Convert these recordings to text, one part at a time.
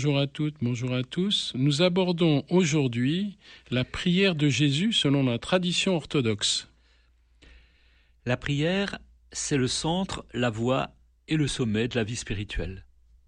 Bonjour à toutes, bonjour à tous. Nous abordons aujourd'hui la prière de Jésus selon la tradition orthodoxe. La prière, c'est le centre, la voie et le sommet de la vie spirituelle.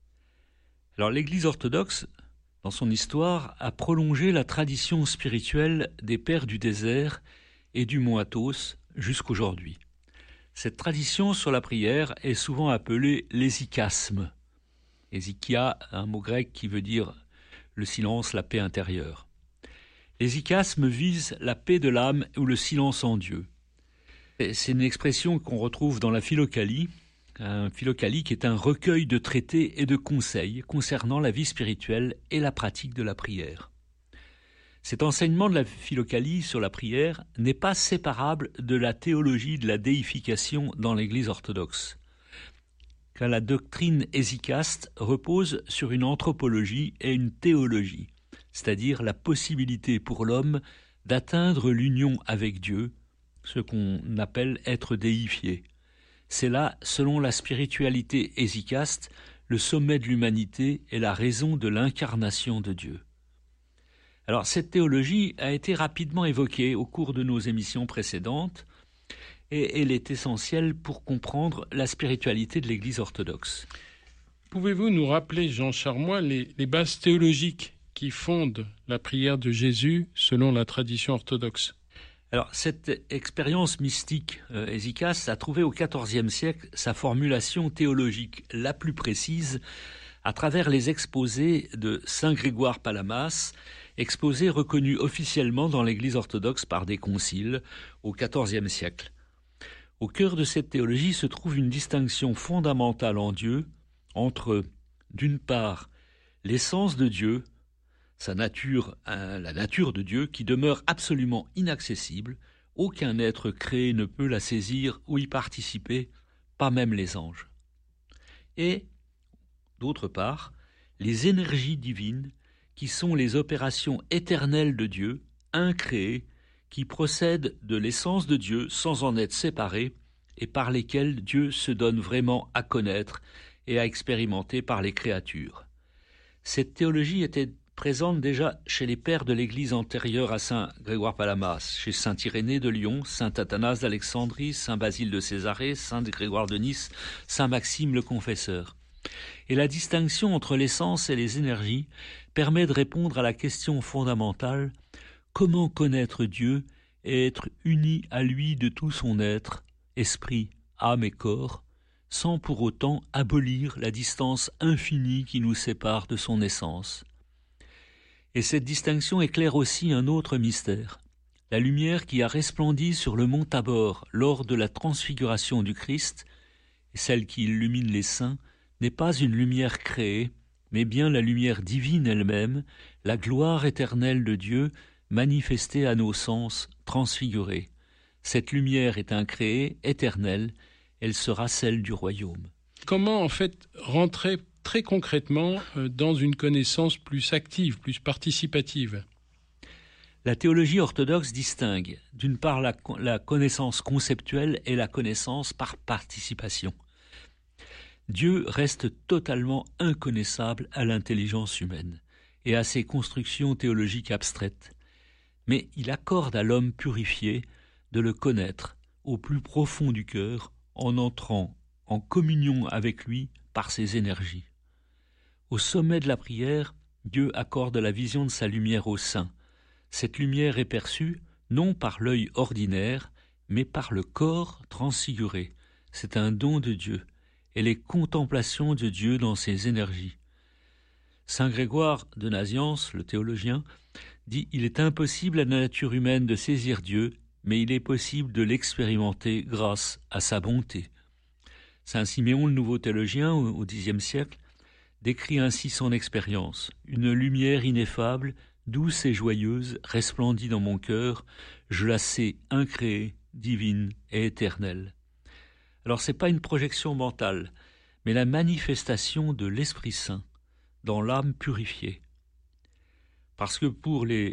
Alors l'Église orthodoxe, dans son histoire, a prolongé la tradition spirituelle des pères du désert et du mont Athos jusqu'aujourd'hui. Cette tradition sur la prière est souvent appelée l'hésychasme. Hésychia, un mot grec qui veut dire le silence, la paix intérieure. L'hésychasme vise la paix de l'âme ou le silence en Dieu. C'est une expression qu'on retrouve dans la Philokalie. Un Philokalie qui est un recueil de traités et de conseils concernant la vie spirituelle et la pratique de la prière. Cet enseignement de la Philokalie sur la prière n'est pas séparable de la théologie de la déification dans l'Église orthodoxe, car la doctrine hésychaste repose sur une anthropologie et une théologie, c'est-à-dire la possibilité pour l'homme d'atteindre l'union avec Dieu, ce qu'on appelle être déifié. C'est là, selon la spiritualité hésychaste, le sommet de l'humanité et la raison de l'incarnation de Dieu. Alors cette théologie a été rapidement évoquée au cours de nos émissions précédentes et elle est essentielle pour comprendre la spiritualité de l'Église orthodoxe. Pouvez-vous nous rappeler, Jean Charmois, les bases théologiques qui fondent la prière de Jésus selon la tradition orthodoxe ? Alors, cette expérience mystique hésychaste a trouvé au XIVe siècle sa formulation théologique la plus précise à travers les exposés de saint Grégoire Palamas, exposés reconnus officiellement dans l'Église orthodoxe par des conciles au XIVe siècle. Au cœur de cette théologie se trouve une distinction fondamentale en Dieu entre, d'une part, l'essence de Dieu, sa nature, la nature de Dieu qui demeure absolument inaccessible, aucun être créé ne peut la saisir ou y participer, pas même les anges. Et, d'autre part, les énergies divines qui sont les opérations éternelles de Dieu, incréées, qui procèdent de l'essence de Dieu sans en être séparées et par lesquelles Dieu se donne vraiment à connaître et à expérimenter par les créatures. Cette théologie était présente déjà chez les pères de l'Église antérieure à saint Grégoire Palamas, chez saint Irénée de Lyon, saint Athanase d'Alexandrie, saint Basile de Césarée, saint Grégoire de Nice, saint Maxime le Confesseur. Et la distinction entre l'essence et les énergies permet de répondre à la question fondamentale: comment connaître Dieu et être uni à lui de tout son être, esprit, âme et corps, sans pour autant abolir la distance infinie qui nous sépare de son essence. Et cette distinction éclaire aussi un autre mystère. La lumière qui a resplendi sur le mont Tabor lors de la transfiguration du Christ, et celle qui illumine les saints, n'est pas une lumière créée, mais bien la lumière divine elle-même, la gloire éternelle de Dieu, manifestée à nos sens, transfigurée. Cette lumière est incréée, éternelle, elle sera celle du royaume. Comment en fait rentrer très concrètement dans une connaissance plus active, plus participative ? La théologie orthodoxe distingue d'une part la connaissance conceptuelle et la connaissance par participation. Dieu reste totalement inconnaissable à l'intelligence humaine et à ses constructions théologiques abstraites, mais il accorde à l'homme purifié de le connaître au plus profond du cœur en entrant en communion avec lui par ses énergies. Au sommet de la prière, Dieu accorde la vision de sa lumière aux saints. Cette lumière est perçue non par l'œil ordinaire, mais par le corps transfiguré. C'est un don de Dieu et les contemplations de Dieu dans ses énergies. Saint Grégoire de Nazianze, le théologien, dit « Il est impossible à la nature humaine de saisir Dieu, mais il est possible de l'expérimenter grâce à sa bonté. » Saint Siméon, le nouveau théologien, au Xe siècle, décrit ainsi son expérience. « Une lumière ineffable, douce et joyeuse, resplendit dans mon cœur, je la sais incréée, divine et éternelle. » Alors ce n'est pas une projection mentale, mais la manifestation de l'Esprit Saint dans l'âme purifiée. Parce que pour la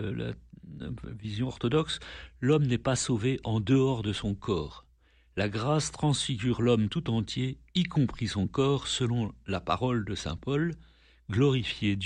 vision orthodoxe, l'homme n'est pas sauvé en dehors de son corps. La grâce transfigure l'homme tout entier, y compris son corps, selon la parole de saint Paul, glorifier